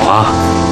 啊！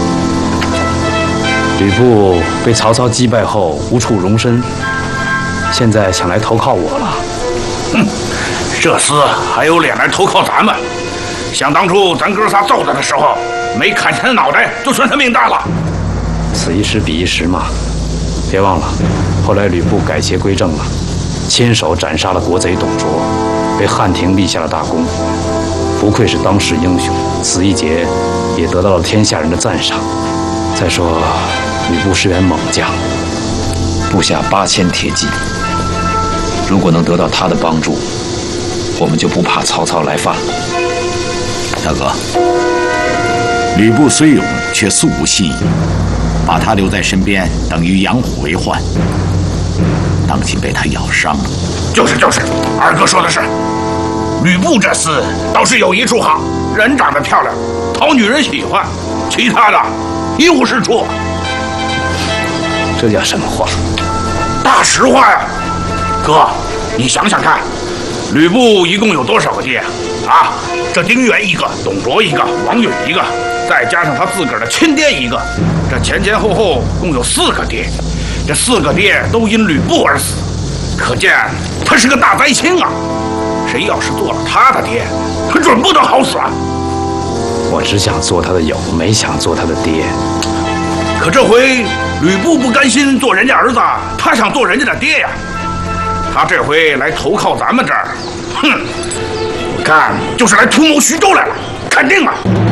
吕布被曹操击败后无处容身，现在想来投靠我了。 哼，这厮还有脸来投靠咱们？想当初咱哥仨揍他的时候，没砍下他脑袋，就算他命大了。 此一时彼一时嘛，别忘了，后来吕布改邪归正了，亲手斩杀了国贼董卓，为汉廷立下了大功。不愧是当世英雄，此一劫也得到了天下人的赞赏。再说，吕布是员猛将， 部下8000铁骑，如果能得到他的帮助，我们就不怕曹操来犯了。 大哥，吕布虽勇，却素无信义，把他留在身边，等于养虎为患，当心被他咬伤了。 就是，二哥说的是。吕布这厮倒是有一处好，人长得漂亮，讨女人喜欢，其他的一无是处。 这叫什么话？ 大实话呀！哥，你想想看，吕布一共有多少个爹啊？这丁原一个，董卓一个，王允一个，再加上他自个儿的亲爹一个，这前后共有4个爹。这4个爹都因吕布而死，可见他是个大灾星啊！谁要是做了他的爹，他准不得好死啊！ 我只想做他的友，没想做他的爹。 可这回吕布不甘心做人家儿子，他想做人家的爹呀！他这回来投靠咱们这儿，哼，我看就是来图谋徐州来了，肯定啊！